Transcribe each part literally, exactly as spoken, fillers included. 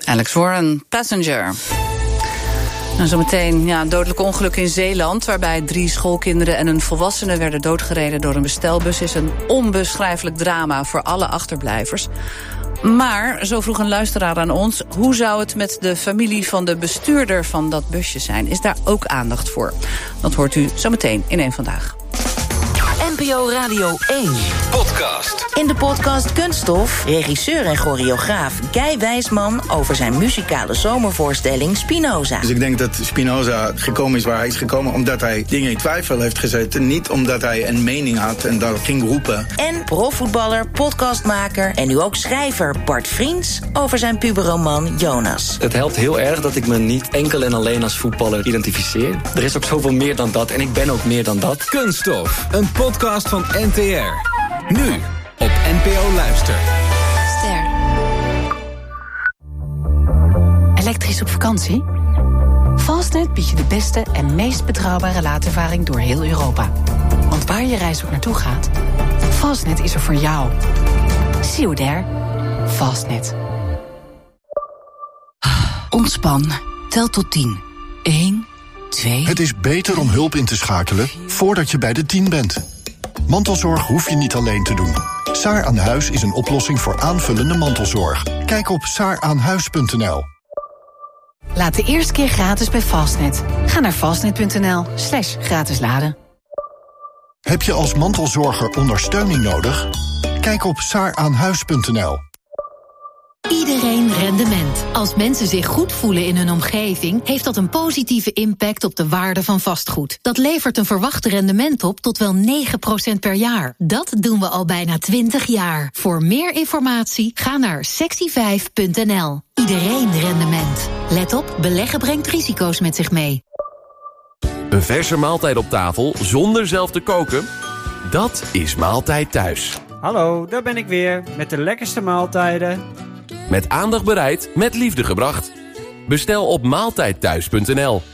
Alex Warren, Passenger. En zometeen ja, een dodelijk ongeluk in Zeeland, waarbij drie schoolkinderen en een volwassene werden doodgereden door een bestelbus, is een onbeschrijfelijk drama voor alle achterblijvers. Maar, zo vroeg een luisteraar aan ons, hoe zou het met de familie van de bestuurder van dat busje zijn? Is daar ook aandacht voor? Dat hoort u zometeen in één Vandaag. N P O Radio één. Podcast. In de podcast Kunststof, regisseur en choreograaf Guy Wijsman over zijn muzikale zomervoorstelling Spinoza. Dus ik denk dat Spinoza gekomen is waar hij is gekomen omdat hij dingen in twijfel heeft gezet. Niet omdat hij een mening had en dat ging roepen. En profvoetballer, podcastmaker en nu ook schrijver Bart Vriends over zijn puberroman Jonas. Het helpt heel erg dat ik me niet enkel en alleen als voetballer identificeer. Er is ook zoveel meer dan dat en ik ben ook meer dan dat. Kunststof, een podcast van N T R. Nu op N P O Luister. Ster. Elektrisch op vakantie? Fastnet biedt je de beste en meest betrouwbare laadervaring door heel Europa. Want waar je reis ook naartoe gaat, Fastnet is er voor jou. See you there. Fastnet. Ontspan. Tel tot tien. Eén, twee... Het is beter om hulp in te schakelen voordat je bij de tien bent. Mantelzorg hoef je niet alleen te doen. Saar aan Huis is een oplossing voor aanvullende mantelzorg. Kijk op saar aan huis punt n l. Laat de eerste keer gratis bij Fastnet. Ga naar fastnet punt n l slash gratis laden. Heb je als mantelzorger ondersteuning nodig? Kijk op saar aan huis punt n l. Iedereen rendement. Als mensen zich goed voelen in hun omgeving, heeft dat een positieve impact op de waarde van vastgoed. Dat levert een verwacht rendement op tot wel negen procent per jaar. Dat doen we al bijna twintig jaar. Voor meer informatie ga naar sexy vijf punt n l. Iedereen rendement. Let op, beleggen brengt risico's met zich mee. Een verse maaltijd op tafel zonder zelf te koken? Dat is Maaltijd Thuis. Hallo, daar ben ik weer met de lekkerste maaltijden. Met aandacht bereid, met liefde gebracht. Bestel op maaltijd thuis punt n l.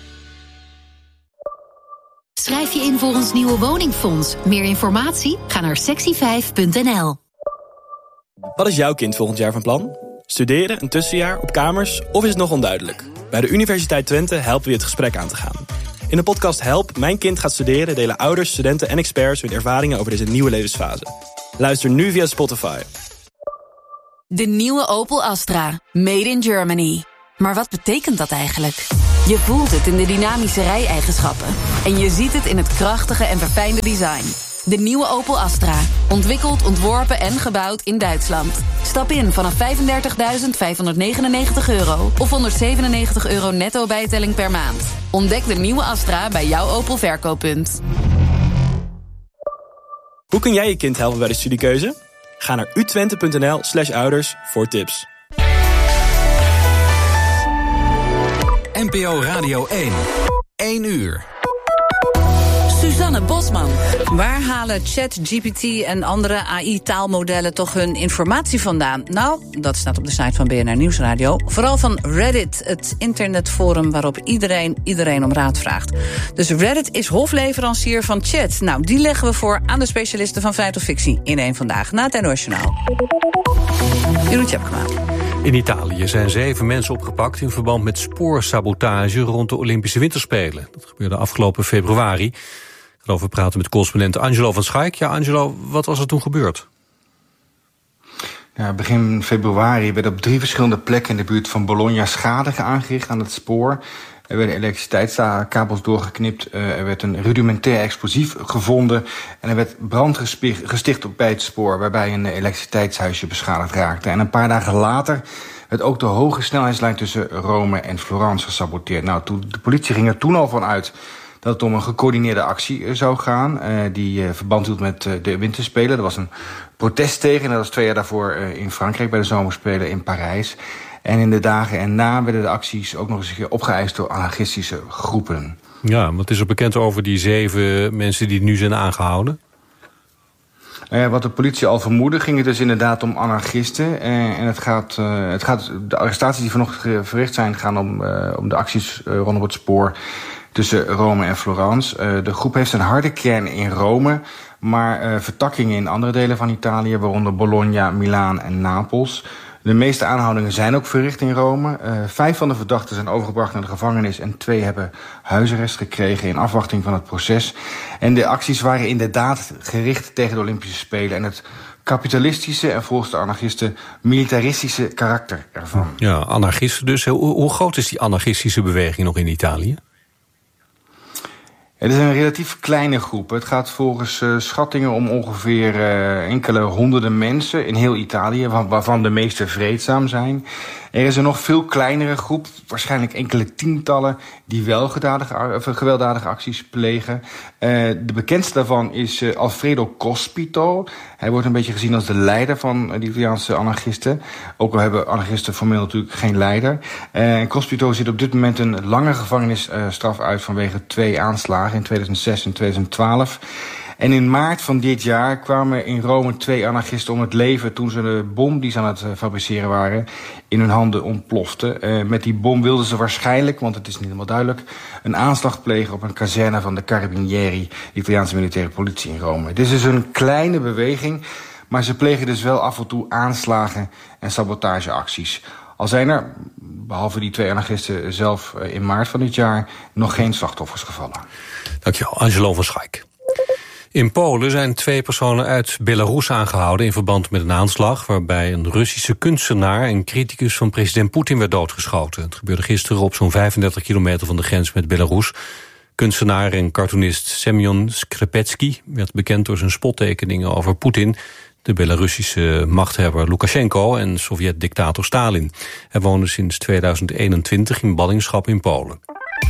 Schrijf je in voor ons nieuwe woningfonds. Meer informatie? Ga naar sexy vijf punt n l. Wat is jouw kind volgend jaar van plan? Studeren, een tussenjaar, op kamers of is het nog onduidelijk? Bij de Universiteit Twente helpen we je het gesprek aan te gaan. In de podcast Help, mijn kind gaat studeren, delen ouders, studenten en experts hun ervaringen over deze nieuwe levensfase. Luister nu via Spotify. De nieuwe Opel Astra. Made in Germany. Maar wat betekent dat eigenlijk? Je voelt het in de dynamische rijeigenschappen. En je ziet het in het krachtige en verfijnde design. De nieuwe Opel Astra. Ontwikkeld, ontworpen en gebouwd in Duitsland. Stap in vanaf vijfendertigduizend vijfhonderdnegenennegentig euro of honderdzevenennegentig euro netto bijtelling per maand. Ontdek de nieuwe Astra bij jouw Opel verkooppunt. Hoe kun jij je kind helpen bij de studiekeuze? Ga naar u twente punt n l slash ouders voor tips. N P O Radio één. één uur. Suzanne Bosman. Waar halen ChatGPT en andere A I-taalmodellen toch hun informatie vandaan? Nou, dat staat op de site van B N R Nieuwsradio. Vooral van Reddit, het internetforum waarop iedereen iedereen om raad vraagt. Dus Reddit is hofleverancier van chat. Nou, die leggen we voor aan de specialisten van Feit of Fictie in één Vandaag. Na het N O S-journaal. Jeroen Tjepkema. In Italië zijn zeven mensen opgepakt in verband met spoorsabotage rond de Olympische Winterspelen. Dat gebeurde afgelopen februari. Ik ga over praten met correspondent Angelo van Schaik. Ja, Angelo, wat was er toen gebeurd? Ja, begin februari werd op drie verschillende plekken in de buurt van Bologna schade aangericht aan het spoor. Er werden elektriciteitskabels doorgeknipt, er werd een rudimentair explosief gevonden en er werd brand gesticht bij het spoor, waarbij een elektriciteitshuisje beschadigd raakte. En een paar dagen later werd ook de hoge snelheidslijn tussen Rome en Florence gesaboteerd. Nou, toen, de politie ging er toen al van uit dat het om een gecoördineerde actie zou gaan, uh, die uh, verband hield met uh, de winterspelen. Er was een protest tegen, en dat was twee jaar daarvoor uh, in Frankrijk bij de zomerspelen in Parijs. En in de dagen erna werden de acties ook nog eens een keer opgeëist door anarchistische groepen. Ja, wat is er bekend over die zeven mensen die nu zijn aangehouden? Uh, wat de politie al vermoedde, ging het dus inderdaad om anarchisten. Uh, en het gaat, uh, het gaat, de arrestaties die vanochtend verricht zijn, gaan om, uh, om de acties uh, rondom het spoor tussen Rome en Florence. Uh, de groep heeft een harde kern in Rome, maar uh, vertakkingen in andere delen van Italië, waaronder Bologna, Milaan en Napels. De meeste aanhoudingen zijn ook verricht in Rome. Uh, vijf van de verdachten zijn overgebracht naar de gevangenis en twee hebben huisarrest gekregen in afwachting van het proces. En de acties waren inderdaad gericht tegen de Olympische Spelen en het kapitalistische en volgens de anarchisten militaristische karakter ervan. Ja, anarchisten dus. Hoe, hoe groot is die anarchistische beweging nog in Italië? Het is een relatief kleine groep. Het gaat volgens uh, schattingen om ongeveer uh, enkele honderden mensen in heel Italië, waarvan de meeste vreedzaam zijn. Er is een nog veel kleinere groep, waarschijnlijk enkele tientallen, die wel gewelddadige, gewelddadige acties plegen. Uh, de bekendste daarvan is uh, Alfredo Cospito. Hij wordt een beetje gezien als de leider van de Italiaanse anarchisten. Ook al hebben anarchisten formeel natuurlijk geen leider. Uh, Cospito zit op dit moment een lange gevangenisstraf uit vanwege twee aanslagen in tweeduizend zes en tweeduizend twaalf. En in maart van dit jaar kwamen in Rome twee anarchisten om het leven toen ze de bom die ze aan het fabriceren waren in hun handen ontplofte. Uh, met die bom wilden ze waarschijnlijk, want het is niet helemaal duidelijk, een aanslag plegen op een kazerne van de Carabinieri, de Italiaanse militaire politie in Rome. Het is dus een kleine beweging, maar ze plegen dus wel af en toe aanslagen en sabotageacties. Al zijn er, behalve die twee anarchisten zelf in maart van dit jaar, nog geen slachtoffers gevallen. Dankjewel, Angelo van Schaik. In Polen zijn twee personen uit Belarus aangehouden in verband met een aanslag waarbij een Russische kunstenaar en criticus van president Poetin werd doodgeschoten. Het gebeurde gisteren op zo'n vijfendertig kilometer van de grens met Belarus. Kunstenaar en cartoonist Semyon Skrepetsky werd bekend door zijn spottekeningen over Poetin, de Belarussische machthebber Lukashenko en Sovjet-dictator Stalin. Hij woonde sinds tweeduizend eenentwintig in ballingschap in Polen.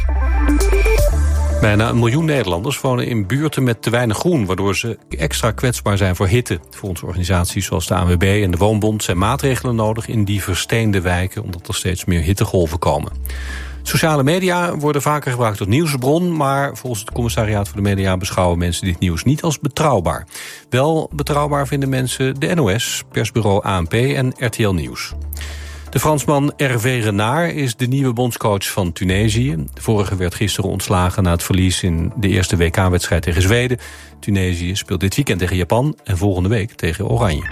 Bijna een miljoen Nederlanders wonen in buurten met te weinig groen, waardoor ze extra kwetsbaar zijn voor hitte. Volgens organisaties zoals de A N W B en de Woonbond zijn maatregelen nodig in die versteende wijken, omdat er steeds meer hittegolven komen. Sociale media worden vaker gebruikt als nieuwsbron, maar volgens het Commissariaat voor de Media beschouwen mensen dit nieuws niet als betrouwbaar. Wel betrouwbaar vinden mensen de N O S, persbureau A N P en R T L Nieuws. De Fransman Hervé Renard is de nieuwe bondscoach van Tunesië. De vorige werd gisteren ontslagen na het verlies in de eerste W K-wedstrijd tegen Zweden. Tunesië speelt dit weekend tegen Japan en volgende week tegen Oranje.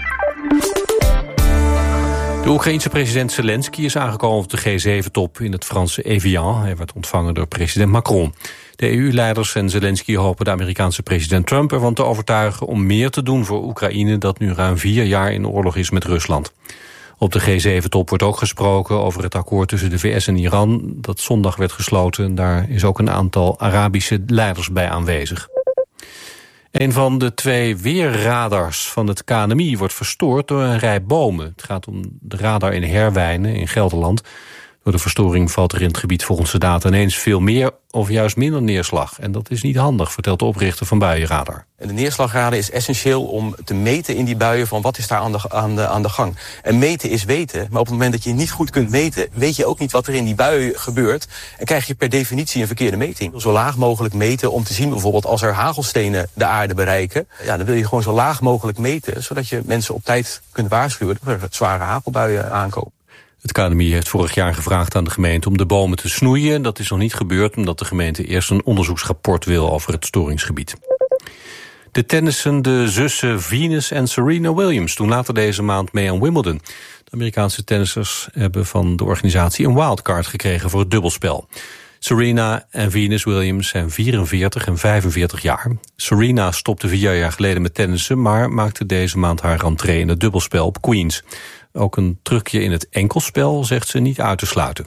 De Oekraïense president Zelensky is aangekomen op de G zeven top in het Franse Evian. Hij werd ontvangen door president Macron. De E U-leiders en Zelensky hopen de Amerikaanse president Trump ervan te overtuigen om meer te doen voor Oekraïne dat nu ruim vier jaar in oorlog is met Rusland. Op de G zeven top wordt ook gesproken over het akkoord tussen de V S en Iran dat zondag werd gesloten. Daar is ook een aantal Arabische leiders bij aanwezig. Een van de twee weerradars van het K N M I wordt verstoord door een rij bomen. Het gaat om de radar in Herwijnen in Gelderland. Door de verstoring valt er in het gebied volgens de data ineens veel meer of juist minder neerslag. En dat is niet handig, vertelt de oprichter van Buienradar. De neerslagradar is essentieel om te meten in die buien van wat is daar aan de, aan, de, aan de gang. En meten is weten, maar op het moment dat je niet goed kunt meten, weet je ook niet wat er in die bui gebeurt. En krijg je per definitie een verkeerde meting. Zo laag mogelijk meten om te zien bijvoorbeeld als er hagelstenen de aarde bereiken. Ja, dan wil je gewoon zo laag mogelijk meten, zodat je mensen op tijd kunt waarschuwen dat er zware hagelbuien aankomen. Het K N M I heeft vorig jaar gevraagd aan de gemeente om de bomen te snoeien. Dat is nog niet gebeurd omdat de gemeente eerst een onderzoeksrapport wil over het storingsgebied. De tennissende zussen Venus en Serena Williams doen later deze maand mee aan Wimbledon. De Amerikaanse tennissers hebben van de organisatie een wildcard gekregen voor het dubbelspel. Serena en Venus Williams zijn vierenveertig en vijfenveertig jaar. Serena stopte vier jaar geleden met tennissen, maar maakte deze maand haar rentree in het dubbelspel op Queens. Ook een trucje in het enkelspel zegt ze niet uit te sluiten.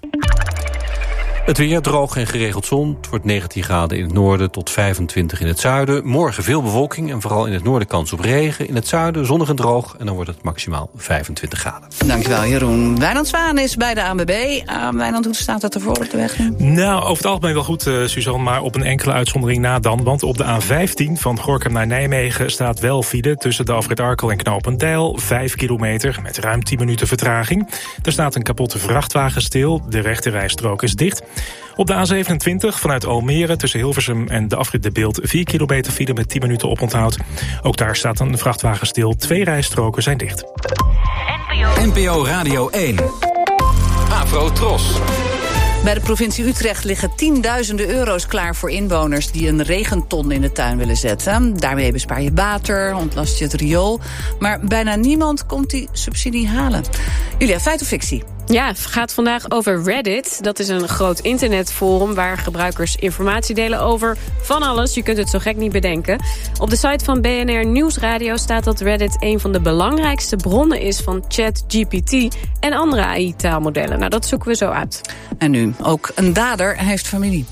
Het weer droog en geregeld zon. Het wordt negentien graden in het noorden tot vijfentwintig in het zuiden. Morgen veel bewolking en vooral in het noorden kans op regen. In het zuiden zonnig en droog en dan wordt het maximaal vijfentwintig graden. Dankjewel Jeroen. Wijnand Zwaan is bij de A N W B. Uh, Wijnand, hoe staat dat ervoor op de weg? Nou, over het algemeen wel goed, uh, Suzanne, maar op een enkele uitzondering na dan. Want op de A vijftien van Gorinchem naar Nijmegen staat wel file tussen de afrit Arkel en Knopendijl. Vijf kilometer met ruim tien minuten vertraging. Er staat een kapotte vrachtwagen stil. De rechterrijstrook is dicht. Op de A zevenentwintig vanuit Almere tussen Hilversum en de afrit De Beeld vier kilometer file met tien minuten oponthoud. Ook daar staat een vrachtwagen stil. Twee rijstroken zijn dicht. N P O Radio één. Afro Tros. Bij de provincie Utrecht liggen tienduizenden euro's klaar voor inwoners die een regenton in de tuin willen zetten. Daarmee bespaar je water, ontlast je het riool. Maar bijna niemand komt die subsidie halen. Julia, feit of fictie? Ja, het gaat vandaag over Reddit. Dat is een groot internetforum waar gebruikers informatie delen over van alles. Je kunt het zo gek niet bedenken. Op de site van B N R Nieuwsradio staat dat Reddit een van de belangrijkste bronnen is van ChatGPT en andere A I-taalmodellen. Nou, dat zoeken we zo uit. En nu, ook een dader heeft familie.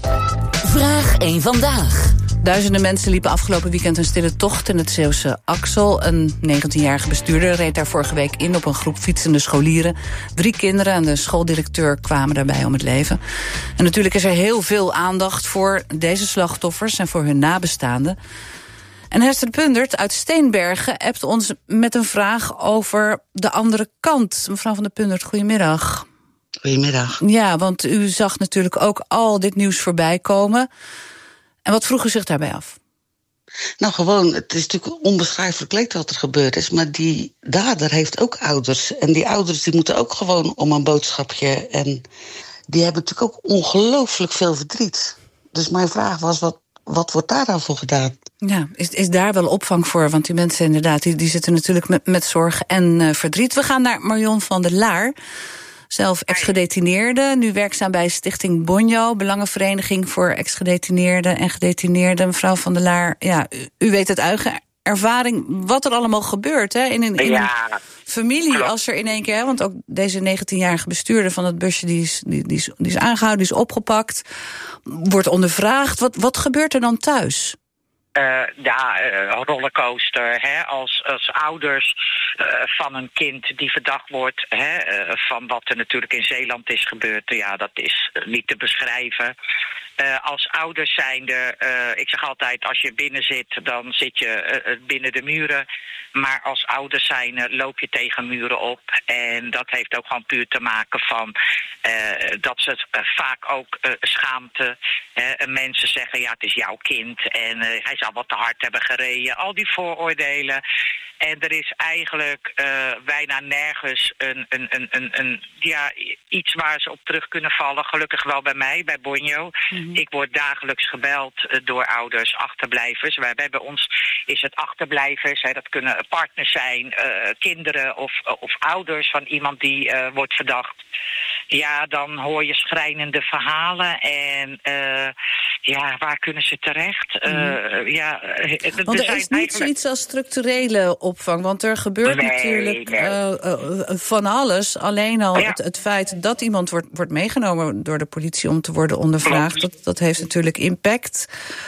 Vraag één vandaag. Duizenden mensen liepen afgelopen weekend een stille tocht in het Zeeuwse Axel. Een negentienjarige bestuurder reed daar vorige week in op een groep fietsende scholieren. Drie kinderen en de schooldirecteur kwamen daarbij om het leven. En natuurlijk is er heel veel aandacht voor deze slachtoffers en voor hun nabestaanden. En Hester Pundert uit Steenbergen appt ons met een vraag over de andere kant. Mevrouw van der Pundert, goedemiddag. Goedemiddag. Ja, want u zag natuurlijk ook al dit nieuws voorbij komen. En wat vroeg u zich daarbij af? Nou, gewoon, het is natuurlijk onbeschrijfelijk leed wat er gebeurd is. Maar die dader heeft ook ouders. En die ouders die moeten ook gewoon om een boodschapje. En die hebben natuurlijk ook ongelooflijk veel verdriet. Dus mijn vraag was, wat, wat wordt daar dan voor gedaan? Ja, is, is daar wel opvang voor? Want die mensen inderdaad, die, die zitten natuurlijk met, met zorg en uh, verdriet. We gaan naar Marion van der Laar. Zelf ex-gedetineerde, nu werkzaam bij Stichting Bonjo, Belangenvereniging voor ex-gedetineerden en gedetineerden. Mevrouw van der Laar, ja, u, u weet uit eigen ervaring wat er allemaal gebeurt hè, in, een, in ja, een familie. Klopt. Als er in één keer, hè, want ook deze negentienjarige bestuurder van het busje, die is, die, die, is, die is aangehouden, die is opgepakt, wordt ondervraagd. Wat, wat gebeurt er dan thuis? Uh, ja, uh, rollercoaster. Hè? Als, als ouders uh, van een kind die verdacht wordt, hè, uh, van wat er natuurlijk in Zeeland is gebeurd, ja, dat is uh, niet te beschrijven. Uh, als ouders zijnde, uh, ik zeg altijd, als je binnen zit, dan zit je uh, binnen de muren. Maar als ouders zijnde loop je tegen muren op. En dat heeft ook gewoon puur te maken van uh, dat ze het uh, vaak ook uh, schaamte. Uh, mensen zeggen, ja, het is jouw kind en uh, hij zou wat te hard hebben gereden. Al die vooroordelen. En er is eigenlijk uh, bijna nergens een, een, een, een, een, ja, iets waar ze op terug kunnen vallen. Gelukkig wel bij mij, bij Bonjo. Mm-hmm. Ik word dagelijks gebeld uh, door ouders, achterblijvers. Wij, bij, bij ons is het achterblijvers. Hè, dat kunnen partners zijn, uh, kinderen of, uh, of ouders van iemand die uh, wordt verdacht. Ja, dan hoor je schrijnende verhalen. En uh, ja, waar kunnen ze terecht? Uh, mm-hmm. ja, er want er zijn is niet eigenlijk zoiets als structurele opvang. Want er gebeurt nee, natuurlijk nee. Uh, uh, van alles. Alleen al ja. het, het feit dat iemand wordt, wordt meegenomen door de politie om te worden ondervraagd, dat, dat heeft natuurlijk impact.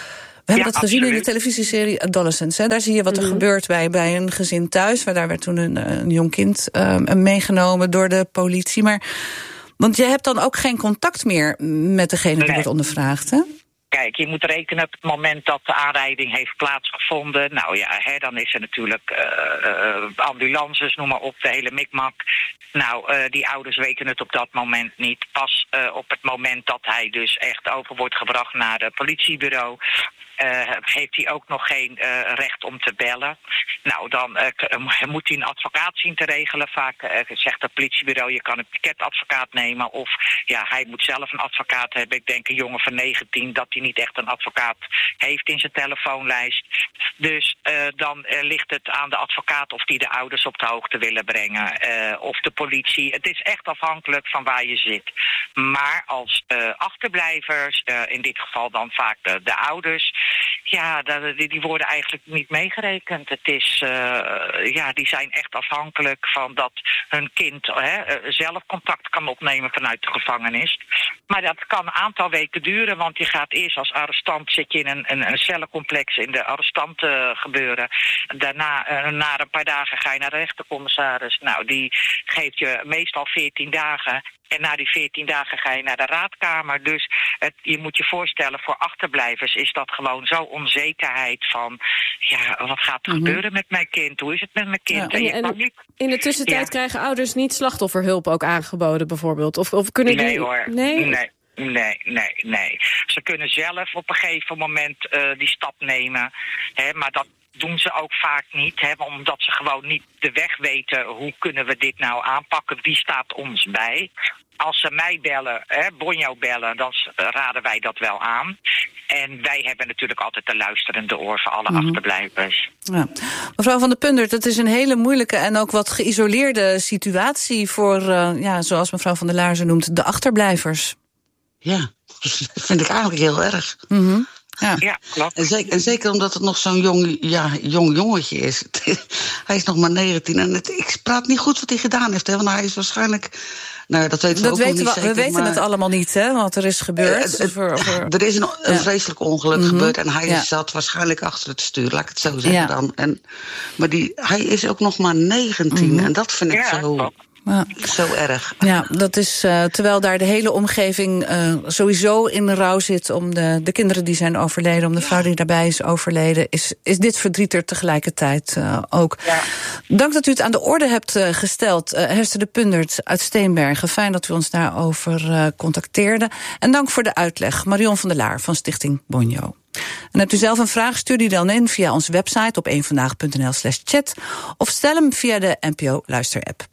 We hebben ja, dat gezien absoluut. In de televisieserie Adolescents. Hè. Daar zie je wat er mm-hmm. gebeurt bij, bij een gezin thuis. Waar daar werd toen een, een jong kind uh, meegenomen door de politie. Maar, want je hebt dan ook geen contact meer met degene nee. die wordt ondervraagd, hè? Kijk, je moet rekenen op het moment dat de aanrijding heeft plaatsgevonden. Nou ja, hè, dan is er natuurlijk uh, uh, ambulances, noem maar op, de hele mikmak. Nou, uh, die ouders weten het op dat moment niet. Pas uh, op het moment dat hij dus echt over wordt gebracht naar het politiebureau, Uh, heeft hij ook nog geen uh, recht om te bellen. Nou, dan uh, moet hij een advocaat zien te regelen. Vaak uh, zegt het politiebureau, je kan een piketadvocaat nemen. Of ja, hij moet zelf een advocaat hebben. Ik denk een jongen van negentien, dat hij niet echt een advocaat heeft in zijn telefoonlijst. Dus uh, dan uh, ligt het aan de advocaat of die de ouders op de hoogte willen brengen. Uh, of de politie. Het is echt afhankelijk van waar je zit. Maar als uh, achterblijvers, uh, in dit geval dan vaak de, de ouders, ja, die, die worden eigenlijk niet meegerekend. Het is, uh, ja, die zijn echt afhankelijk van dat hun kind hè, zelf contact kan opnemen vanuit de gevangenis. Maar dat kan een aantal weken duren, want je gaat eerst als arrestant zit je in een, een, een cellencomplex in de arrestanten gebeuren. Daarna, uh, na een paar dagen ga je naar de rechtercommissaris. Nou, die geeft je meestal veertien dagen. En na die veertien dagen ga je naar de raadkamer. Dus het, je moet je voorstellen, voor achterblijvers is dat gewoon zo onzekerheid van, ja, wat gaat er mm-hmm. gebeuren met mijn kind? Hoe is het met mijn kind? Ja, en, en, en niet, in de tussentijd ja. krijgen ouders niet slachtofferhulp ook aangeboden bijvoorbeeld? Of, of kunnen nee die... hoor, nee? nee. Nee, nee, nee. Ze kunnen zelf op een gegeven moment uh, die stap nemen. Hè, maar dat doen ze ook vaak niet, hè, omdat ze gewoon niet de weg weten. Hoe kunnen we dit nou aanpakken? Wie staat ons bij? Als ze mij bellen, hè, Bonjo bellen, dan raden wij dat wel aan. En wij hebben natuurlijk altijd de luisterende oor voor alle mm-hmm. achterblijvers. Ja. Mevrouw van der Pundert, het is een hele moeilijke en ook wat geïsoleerde situatie voor, uh, ja, zoals mevrouw van der Laarzen noemt, de achterblijvers. Ja, dat vind ik eigenlijk heel erg. Mm-hmm. Ja, ja klopt. En zeker, en zeker omdat het nog zo'n jong, ja, jong jongetje is. Hij is nog maar negentien en het, ik praat niet goed wat hij gedaan heeft. Hè, want hij is waarschijnlijk... Nou, dat weten we dat ook weten nog niet we, zeker. We weten maar, het allemaal niet, hè, wat er is gebeurd. Uh, het, voor, voor... Er is een, een ja. vreselijk ongeluk mm-hmm. gebeurd en hij ja. zat waarschijnlijk achter het stuur, laat ik het zo zeggen ja. dan. En, maar die, hij is ook nog maar negentien mm-hmm. en dat vind ik ja, zo... Ja. Zo erg. Ja, dat is uh, terwijl daar de hele omgeving uh, sowieso in de rouw zit om de, de kinderen die zijn overleden, om de ja. vrouw die daarbij is overleden, is, is dit verdriet er tegelijkertijd uh, ook. Ja. Dank dat u het aan de orde hebt uh, gesteld, uh, Hester de Pundert uit Steenbergen. Fijn dat u ons daarover uh, contacteerde. En dank voor de uitleg, Marion van der Laar van Stichting Bonjo. En hebt u zelf een vraag, stuur die dan in via onze website op eenvandaag punt n l slash chat of stel hem via de N P O Luister-app.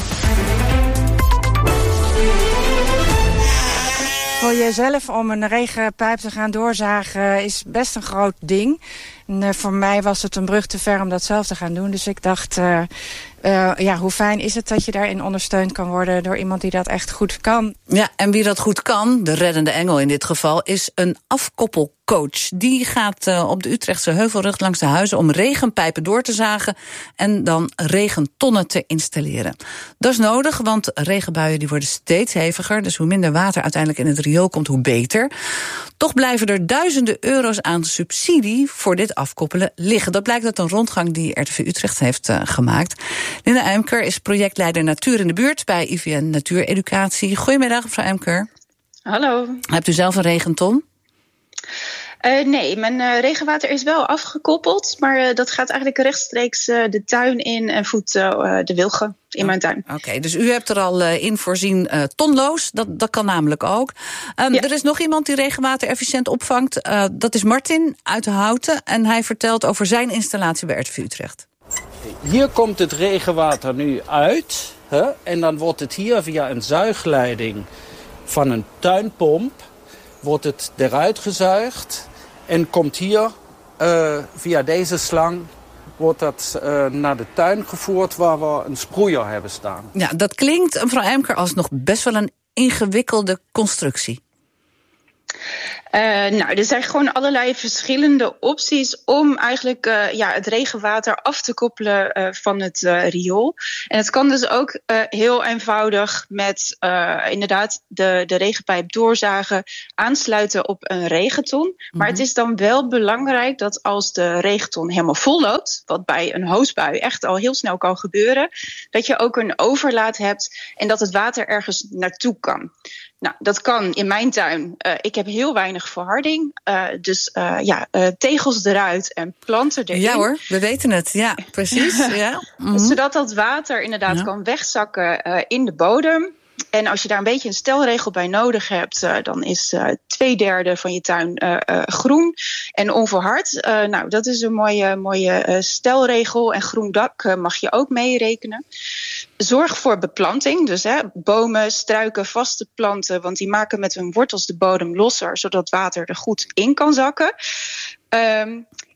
Voor jezelf om een regenpijp te gaan doorzagen is best een groot ding. En, uh, voor mij was het een brug te ver om dat zelf te gaan doen. Dus ik dacht, uh, uh, ja, hoe fijn is het dat je daarin ondersteund kan worden door iemand die dat echt goed kan. Ja, en wie dat goed kan, de reddende engel in dit geval, is een afkoppelcoach. Die gaat uh, op de Utrechtse Heuvelrug langs de huizen om regenpijpen door te zagen en dan regentonnen te installeren. Dat is nodig, want regenbuien die worden steeds heviger, dus hoe minder water uiteindelijk in het riool komt, hoe beter. Toch blijven er duizenden euro's aan subsidie voor dit afkoppelen liggen. Dat blijkt uit een rondgang die R T V Utrecht heeft uh, gemaakt. Linda Eimker is projectleider Natuur in de Buurt bij I V N Natuureducatie. Goedemiddag, mevrouw Eimker. Hallo. Hebt u zelf een regenton? Uh, nee, mijn uh, regenwater is wel afgekoppeld, maar uh, dat gaat eigenlijk rechtstreeks uh, de tuin in en voedt uh, de wilgen in mijn tuin. Oké, okay, dus u hebt er al uh, in voorzien uh, tonloos, dat, dat kan namelijk ook. Um, ja. Er is nog iemand die regenwater efficiënt opvangt, uh, dat is Martin uit Houten en hij vertelt over zijn installatie bij R T V Utrecht. Hier komt het regenwater nu uit, hè, en dan wordt het hier via een zuigleiding van een tuinpomp wordt het eruit gezuigd en komt hier uh, via deze slang wordt dat uh, naar de tuin gevoerd waar we een sproeier hebben staan. Ja, dat klinkt, mevrouw Eimker, als nog best wel een ingewikkelde constructie. Uh, nou, er zijn gewoon allerlei verschillende opties om eigenlijk uh, ja, het regenwater af te koppelen uh, van het uh, riool. En het kan dus ook uh, heel eenvoudig met uh, inderdaad de, de regenpijp doorzagen, aansluiten op een regenton. Mm-hmm. Maar het is dan wel belangrijk dat als de regenton helemaal vol loopt, wat bij een hoosbui echt al heel snel kan gebeuren, dat je ook een overlaat hebt en dat het water ergens naartoe kan. Nou, dat kan in mijn tuin. Uh, ik heb heel weinig verharding. Uh, dus uh, ja, uh, tegels eruit en planten erin. Ja hoor, we weten het. Ja, precies. Ja. Mm-hmm. Zodat dat water inderdaad ja. kan wegzakken uh, in de bodem. En als je daar een beetje een stelregel bij nodig hebt, uh, dan is uh, twee derde van je tuin uh, uh, groen en onverhard. Uh, nou, dat is een mooie, mooie uh, stelregel. En groen dak uh, mag je ook meerekenen. Zorg voor beplanting, dus hè, bomen, struiken, vaste planten, want die maken met hun wortels de bodem losser, zodat water er goed in kan zakken. Um,